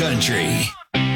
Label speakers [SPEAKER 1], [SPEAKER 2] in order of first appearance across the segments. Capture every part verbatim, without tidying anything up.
[SPEAKER 1] country.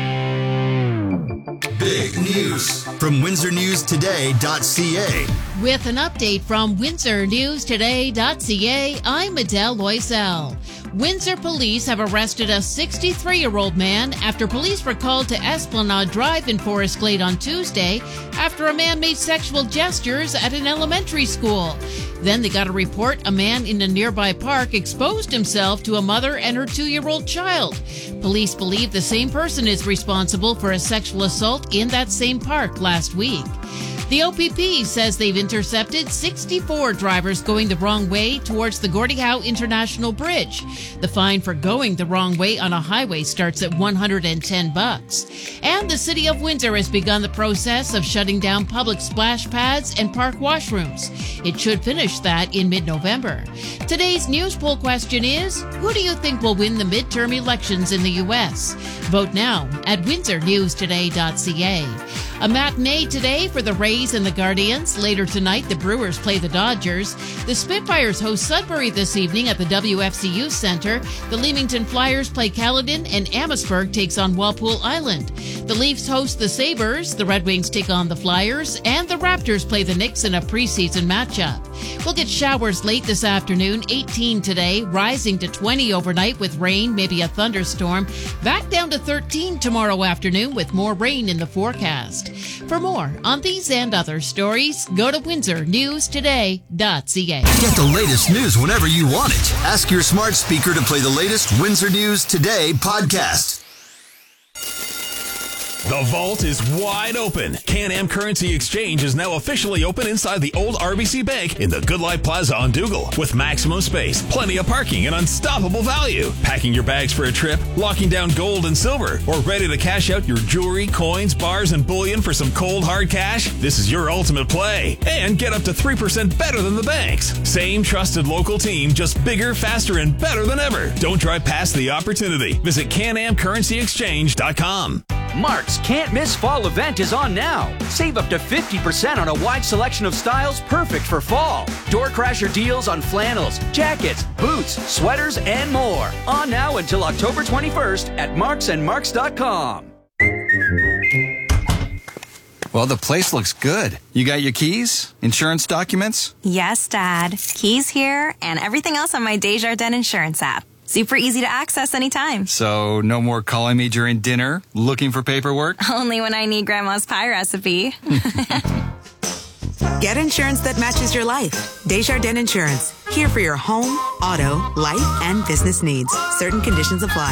[SPEAKER 1] Big news from Windsor News Today dot C A.
[SPEAKER 2] With an update from Windsor News Today dot C A, I'm Adele Loisel. Windsor police have arrested a sixty-three-year-old man after police were called to Esplanade Drive in Forest Glade on Tuesday after a man made sexual gestures at an elementary school. Then they got a report a man in a nearby park exposed himself to a mother and her two-year-old child. Police believe the same person is responsible for a sexual assault in that same park last week. The O P P says they've intercepted sixty-four drivers going the wrong way towards the Gordie Howe International Bridge. The fine for going the wrong way on a highway starts at one hundred ten bucks. And the City of Windsor has begun the process of shutting down public splash pads and park washrooms. It should finish that in mid-November. Today's news poll question is, who do you think will win the midterm elections in the U S? Vote now at Windsor News Today dot C A. A matinee today for the Rays and the Guardians. Later tonight, the Brewers play the Dodgers. The Spitfires host Sudbury this evening at the W F C U Center. The Leamington Flyers play Caledon, and Amherstburg takes on Walpole Island. The Leafs host the Sabres. The Red Wings take on the Flyers, and the Raptors play the Knicks in a preseason matchup. We'll get showers late this afternoon, eighteen today, rising to twenty overnight with rain, maybe a thunderstorm. Back down to thirteen tomorrow afternoon with more rain in the forecast. For more on these and other stories, go to Windsor News Today dot C A.
[SPEAKER 1] Get the latest news whenever you want it. Ask your smart speaker to play the latest Windsor News Today podcast.
[SPEAKER 3] The vault is wide open. Can-Am Currency Exchange is now officially open inside the old R B C Bank in the Good Life Plaza on Dougal. With maximum space, plenty of parking, and unstoppable value. Packing your bags for a trip, locking down gold and silver, or ready to cash out your jewelry, coins, bars, and bullion for some cold, hard cash? This is your ultimate play. And get up to three percent better than the banks. Same trusted local team, just bigger, faster, and better than ever. Don't drive past the opportunity. Visit Can Am Currency Exchange dot com.
[SPEAKER 4] Mark's Can't Miss Fall event is on now. Save up to fifty percent on a wide selection of styles perfect for fall. Door crasher deals on flannels, jackets, boots, sweaters, and more. On now until October twenty-first at marks and marks dot com.
[SPEAKER 5] Well, the place looks good. You got your keys? Insurance documents?
[SPEAKER 6] Yes, Dad. Keys here and everything else on my Desjardins Insurance app. Super easy to access anytime.
[SPEAKER 5] So, no more calling me during dinner, looking for paperwork?
[SPEAKER 6] Only when I need Grandma's pie recipe.
[SPEAKER 7] Get insurance that matches your life. Desjardins Insurance. Here for your home, auto, life, and business needs. Certain conditions apply.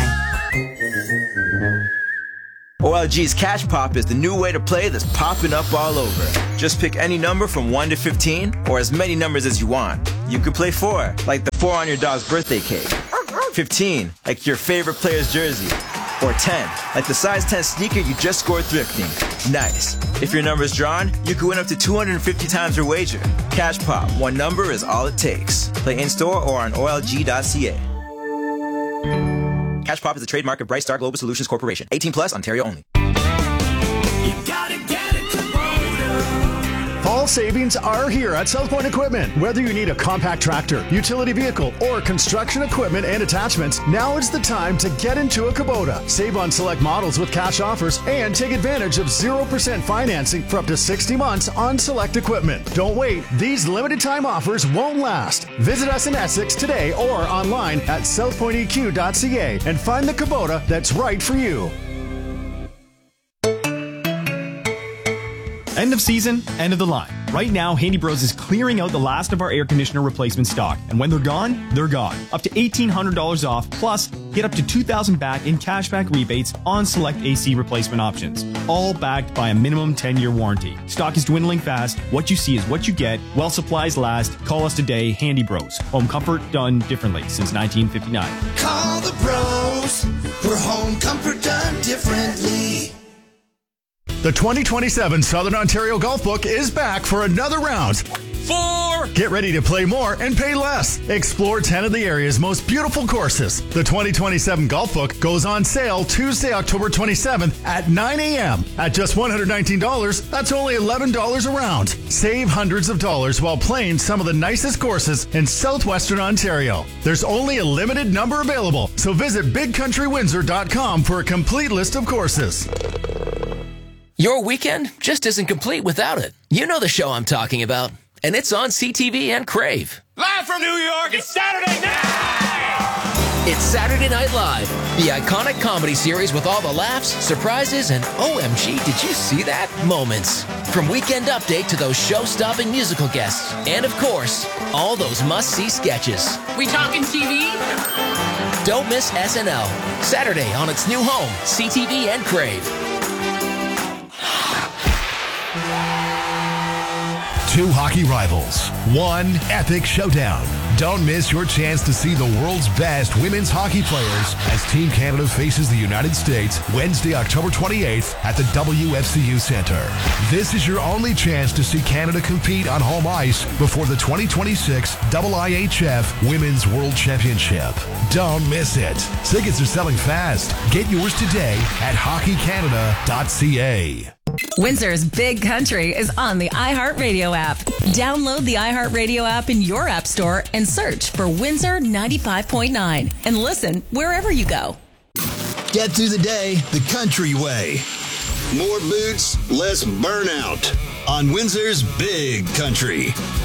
[SPEAKER 8] O L G's Cash Pop is the new way to play that's popping up all over. Just pick any number from one to fifteen, or as many numbers as you want. You could play four, like the four on your dog's birthday cake. fifteen, like your favorite player's jersey. Or ten, like the size ten sneaker you just scored thrifting. Nice. If your number's drawn, you could win up to two hundred fifty times your wager. Cash Pop, one number is all it takes. Play in-store or on O L G dot C A. Cash Pop is a trademark of Bright Star Global Solutions Corporation. eighteen plus, Ontario only.
[SPEAKER 9] Fall savings are here at South Point Equipment. Whether you need a compact tractor, utility vehicle, or construction equipment and attachments, now is the time to get into a Kubota. Save on select models with cash offers and take advantage of zero percent financing for up to sixty months on select equipment. Don't wait. These limited time offers won't last. Visit us in Essex today or online at south point e q dot c a and find the Kubota that's right for you.
[SPEAKER 10] End of season, end of the line. Right now, Handy Bros is clearing out the last of our air conditioner replacement stock. And when they're gone, they're gone. Up to eighteen hundred dollars off, plus get up to two thousand dollars back in cashback rebates on select A C replacement options. All backed by a minimum ten-year warranty. Stock is dwindling fast. What you see is what you get. While supplies last, call us today, Handy Bros. Home comfort done differently since nineteen fifty-nine.
[SPEAKER 11] Call the Bros for home comfort done differently.
[SPEAKER 9] The twenty twenty-seven Southern Ontario Golf Book is back for another round.
[SPEAKER 11] Four!
[SPEAKER 9] Get ready to play more and pay less. Explore ten of the area's most beautiful courses. The twenty twenty-seven Golf Book goes on sale Tuesday, October twenty-seventh at nine a.m. At just one hundred nineteen dollars, that's only eleven dollars a round. Save hundreds of dollars while playing some of the nicest courses in southwestern Ontario. There's only a limited number available, so visit big country windsor dot com for a complete list of courses.
[SPEAKER 12] Your weekend just isn't complete without it. You know the show I'm talking about. And it's on C T V and Crave.
[SPEAKER 11] Live from New York, it's Saturday night!
[SPEAKER 12] It's Saturday Night Live, the iconic comedy series with all the laughs, surprises, and O M G, did you see that? Moments. From Weekend Update to those show-stopping musical guests. And of course, all those must-see sketches.
[SPEAKER 13] We talking T V?
[SPEAKER 12] Don't miss S N L. Saturday on its new home, C T V and Crave.
[SPEAKER 14] Two hockey rivals, one epic showdown. Don't miss your chance to see the world's best women's hockey players as Team Canada faces the United States Wednesday, October twenty-eighth at the W F C U Centre. This is your only chance to see Canada compete on home ice before the twenty twenty-six I I H F Women's World Championship. Don't miss it. Tickets are selling fast. Get yours today at hockey canada dot c a.
[SPEAKER 15] Windsor's Big Country is on the iHeartRadio app. Download the iHeartRadio app in your app store and search for Windsor ninety-five point nine and listen wherever you go.
[SPEAKER 1] Get through the day the country way. More boots, less burnout on Windsor's Big Country.